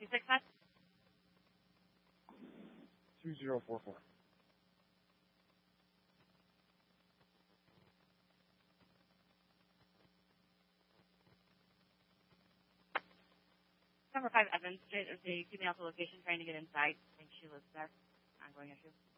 265? 2044. Number 5 Evans Street is the female to location trying to get inside. I think she lives there. Ongoing issue.